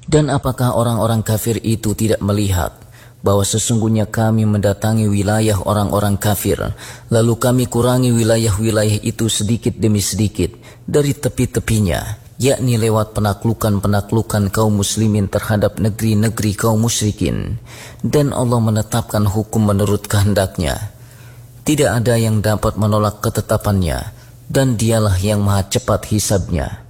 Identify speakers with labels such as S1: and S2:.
S1: Dan apakah orang-orang kafir itu tidak melihat bahwa sesungguhnya kami mendatangi wilayah orang-orang kafir, lalu kami kurangi wilayah-wilayah itu sedikit demi sedikit dari tepi-tepinya, yakni lewat penaklukan-penaklukan kaum muslimin terhadap negeri-negeri kaum musyrikin, dan Allah menetapkan hukum menurut kehendaknya. Tidak ada yang dapat menolak ketetapannya, dan dialah yang maha cepat hisabnya.